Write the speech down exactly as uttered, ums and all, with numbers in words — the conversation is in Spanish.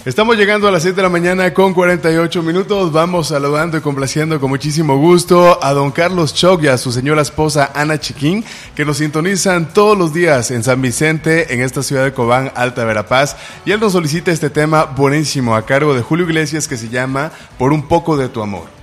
Estamos llegando a las siete de la mañana con cuarenta y ocho minutos. Vamos saludando y complaciendo con muchísimo gusto a don Carlos Choc y a su señora esposa Ana Chiquín, que nos sintonizan todos los días en San Vicente, en esta ciudad de Cobán, Alta Verapaz. Y él nos solicita este tema buenísimo a cargo de Julio Iglesias que se llama Por un poco de tu amor.